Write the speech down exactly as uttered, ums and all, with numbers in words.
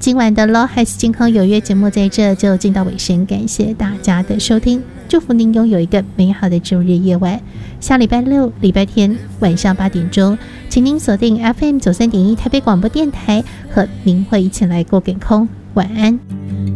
今晚的老孩子健康有约节目在这就进到尾声，感谢大家的收听，祝福您拥有一个美好的周日夜晚。下礼拜六、礼拜天晚上八点钟，请您锁定 F M 九三点一台北广播电台，和您会一起来过感空。晚安。